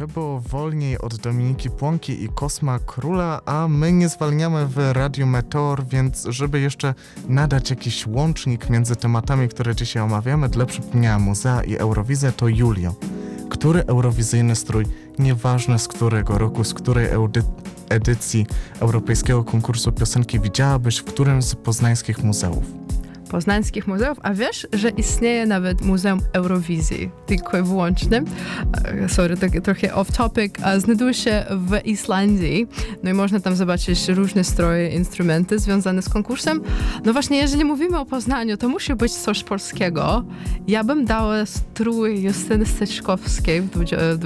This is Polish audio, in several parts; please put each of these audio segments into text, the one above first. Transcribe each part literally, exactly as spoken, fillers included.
To było Wolniej od Dominiki Płonki i Kosma Króla, a my nie zwalniamy w Radiu Meteor, więc żeby jeszcze nadać jakiś łącznik między tematami, które dzisiaj omawiamy, dla przypomnienia Muzea i Eurowizję, to Julio. Który eurowizyjny strój, nieważne z którego roku, z której edy- edycji Europejskiego Konkursu Piosenki widziałabyś w którym z poznańskich muzeów? Poznańskich muzeów, a wiesz, że istnieje nawet Muzeum Eurowizji, tylko i wyłącznie, sorry, tak trochę off topic, a znajduje się w Islandii, no i można tam zobaczyć różne stroje, instrumenty związane z konkursem. No właśnie, jeżeli mówimy o Poznaniu, to musi być coś polskiego. Ja bym dała strój Justyny Steczkowskiej w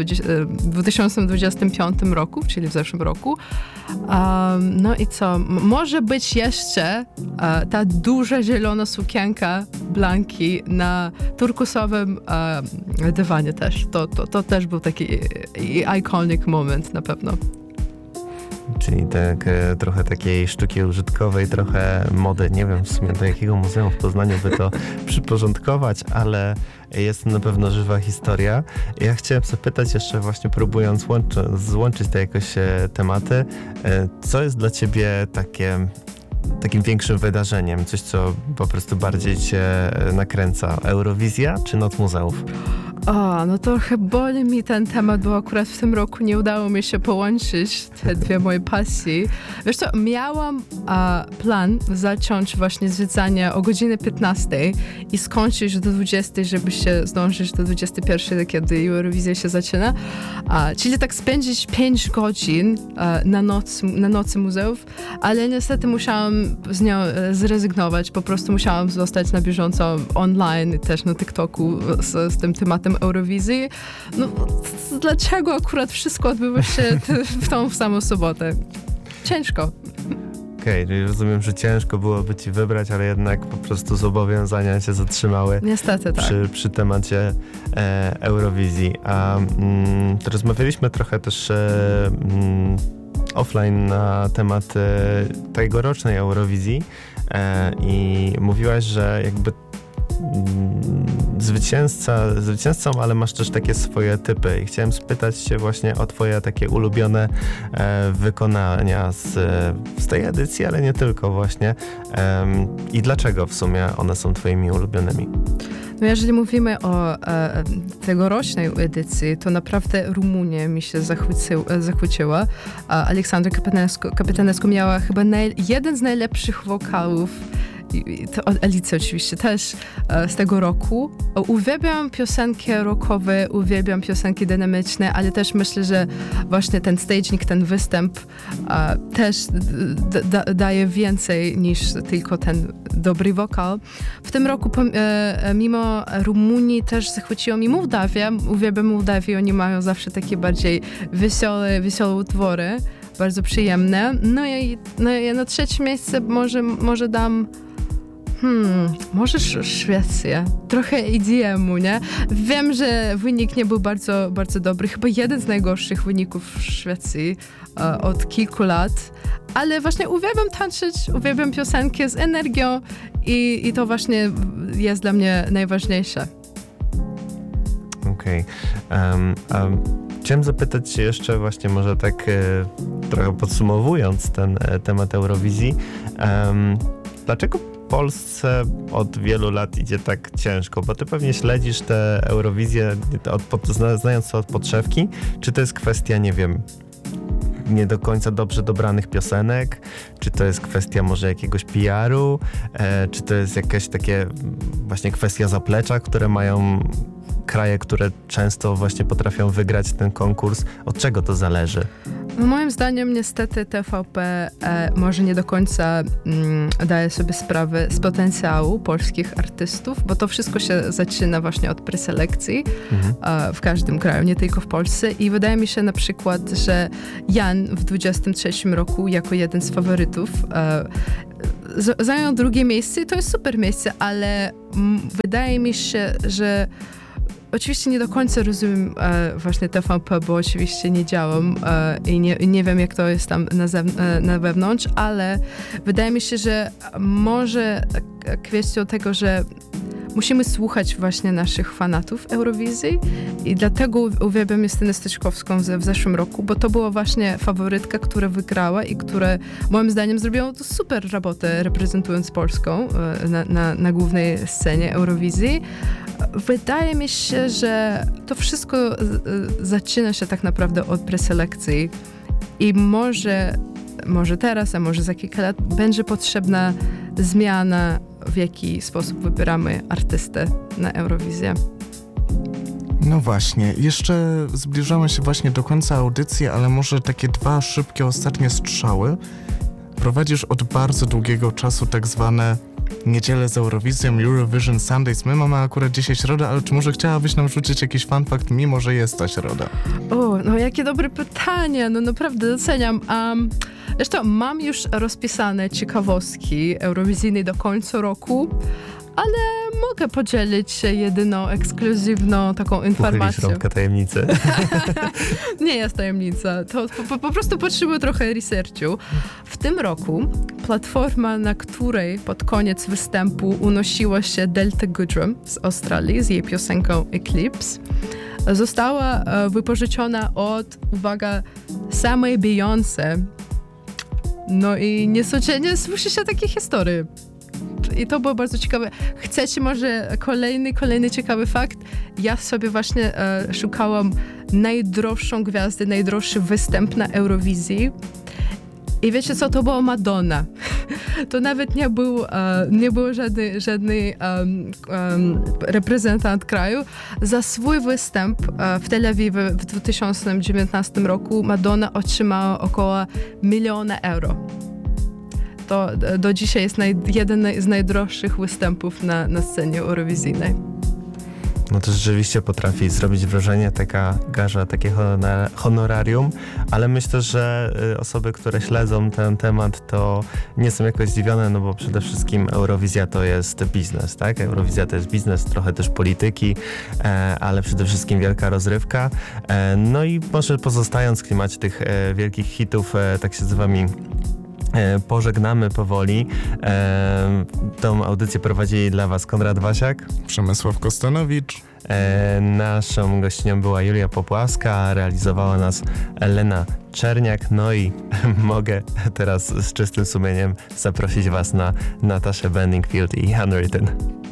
dwa tysiące dwudziestym piątym roku, czyli w zeszłym roku. Um, no i co? M- może być jeszcze uh, ta duża zielona sukienka Blanki na turkusowym uh, dywanie też. To, to, to też był taki iconic moment na pewno. Czyli tak, e, trochę takiej sztuki użytkowej, trochę mody. Nie wiem w sumie do jakiego muzeum w Poznaniu by to przyporządkować, ale jest na pewno żywa historia. Ja chciałem zapytać jeszcze właśnie próbując łączy, złączyć te jakoś e, tematy, e, co jest dla ciebie takie takim większym wydarzeniem? Coś, co po prostu bardziej cię nakręca? Eurowizja czy Noc Muzeów? O, no trochę boli mi ten temat, bo akurat w tym roku nie udało mi się połączyć te dwie moje pasje. Wiesz co, miałam a, plan zacząć właśnie zwiedzanie o godzinie piętnastej i skończyć do dwudziestej, żeby się zdążyć do dwudziestej pierwszej, kiedy Eurowizja się zaczyna. A, czyli tak spędzić pięć godzin a, na, noc, na nocy muzeów, ale niestety musiałam z nią zrezygnować. Po prostu musiałam zostać na bieżąco online i też na TikToku z, z tym tematem Eurowizji. No, dlaczego akurat wszystko odbywa się t- w tą samą sobotę? Ciężko. Okej, okay, rozumiem, że ciężko byłoby ci wybrać, ale jednak po prostu zobowiązania cię zatrzymały. Niestety tak. Przy, przy temacie e, Eurowizji. A mm, to rozmawialiśmy trochę też e, mm, offline na temat e, tegorocznej Eurowizji e, i mówiłaś, że jakby Zwycięzca, zwycięzcą, ale masz też takie swoje typy i chciałem spytać się właśnie o twoje takie ulubione e, wykonania z, z tej edycji, ale nie tylko właśnie e, i dlaczego w sumie one są twoimi ulubionymi? No jeżeli mówimy o e, tegorocznej edycji, to naprawdę Rumunia mi się zachwyci, zachwyciła. Aleksandra Kapitanescu, Kapitanescu miała chyba naj, jeden z najlepszych wokalów, to od Alicji oczywiście też z tego roku. Uwielbiam piosenki rockowe, uwielbiam piosenki dynamiczne, ale też myślę, że właśnie ten staging, ten występ też da, daje więcej niż tylko ten dobry wokal. W tym roku mimo Rumunii też zachwyciło mi Mołdawia. Uwielbiam Mołdawię, oni mają zawsze takie bardziej wesołe, wesołe utwory, bardzo przyjemne. No i, no i na trzecie miejsce może, może dam Hmm, może Szwecja. Trochę E D M-u, nie? Wiem, że wynik nie był bardzo, bardzo dobry. Chyba jeden z najgorszych wyników w Szwecji uh, od kilku lat. Ale właśnie uwielbiam tańczyć, uwielbiam piosenki z energią i, i to właśnie jest dla mnie najważniejsze. Okej. Okay. Um, um. Chciałem zapytać się jeszcze właśnie może tak e, trochę podsumowując ten e, temat Eurowizji. Um, dlaczego Polsce od wielu lat idzie tak ciężko? Bo ty pewnie śledzisz tę Eurowizję od, pod, znając to od podszewki. Czy to jest kwestia, nie wiem, nie do końca dobrze dobranych piosenek? Czy to jest kwestia może jakiegoś P R-u? E, czy to jest jakaś takie właśnie kwestia zaplecza, które mają kraje, które często właśnie potrafią wygrać ten konkurs? Od czego to zależy? No moim zdaniem niestety T V P e, może nie do końca mm, daje sobie sprawę z potencjału polskich artystów, bo to wszystko się zaczyna właśnie od preselekcji mhm. e, w każdym kraju, nie tylko w Polsce i wydaje mi się na przykład, że Jan w dwudziestym trzecim roku jako jeden z faworytów e, z, zajął drugie miejsce i to jest super miejsce, ale m, wydaje mi się, że oczywiście nie do końca rozumiem e, właśnie T V P, bo oczywiście nie działam e, i nie, nie wiem, jak to jest tam na, zew- e, na wewnątrz, ale wydaje mi się, że może kwestią tego, że musimy słuchać właśnie naszych fanatów Eurowizji i dlatego uwielbiam Justynę Styczkowską w zeszłym roku, bo to była właśnie faworytka, która wygrała i która moim zdaniem zrobiła to super robotę reprezentując Polską na, na, na głównej scenie Eurowizji. Wydaje mi się, że to wszystko zaczyna się tak naprawdę od preselekcji i może, może teraz, a może za kilka lat będzie potrzebna zmiana, w jaki sposób wybieramy artystę na Eurowizję. No właśnie, jeszcze zbliżamy się właśnie do końca audycji, ale może takie dwa szybkie ostatnie strzały. Prowadzisz od bardzo długiego czasu tak zwane niedzielę z Eurowizją, Eurovision Sundays. My mamy akurat dzisiaj środę, ale czy może chciałabyś nam rzucić jakiś fun fact, mimo że jest ta środa? O, no jakie dobre pytanie, no naprawdę doceniam. Um, zresztą mam już rozpisane ciekawostki eurowizyjne do końca roku, ale mogę podzielić się jedyną ekskluzywną taką informacją. Uchylisz rąbkę tajemnicy. Nie jest tajemnica, to po, po prostu potrzebuję trochę researchu. W tym roku platforma, na której pod koniec występu unosiła się Delta Goodrem z Australii z jej piosenką Eclipse, została wypożyczona od, uwaga, samej Beyoncé. No i niecodziennie słyszy się takie historie. I to było bardzo ciekawe. Chcecie może kolejny, kolejny ciekawy fakt? Ja sobie właśnie e, szukałam najdroższą gwiazdę, najdroższy występ na Eurowizji. I wiecie co? To była Madonna. To nawet nie był, e, nie był żadny, żadny um, um, reprezentant kraju. Za swój występ e, w Tel Awiwie w dwa tysiące dziewiętnastym roku Madonna otrzymała około miliona euro. To do dzisiaj jest naj, jeden z najdroższych występów na, na scenie eurowizyjnej. No to rzeczywiście potrafi zrobić wrażenie taka garza, takie honor- honorarium, ale myślę, że y, osoby, które śledzą ten temat, to nie są jakoś zdziwione, no bo przede wszystkim Eurowizja to jest biznes, tak? Eurowizja to jest biznes, trochę też polityki, e, ale przede wszystkim wielka rozrywka. E, no i może pozostając w klimacie tych e, wielkich hitów, e, tak się z wami pożegnamy powoli. E, tą audycję prowadzili dla was Konrad Wasiak, Przemysław Kostanowicz. E, naszą gościnią była Julia Popławska, a realizowała nas Elena Czerniak. No i mogę teraz z czystym sumieniem zaprosić was na Nataszę Bedingfield i Unwritten.